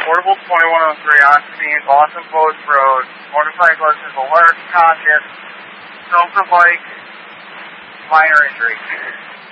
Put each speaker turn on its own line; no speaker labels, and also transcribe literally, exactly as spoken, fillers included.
Portable twenty-one oh three on scene, Boston Post Road. Motorcyclist is alert, conscious, drove the bike, minor injury.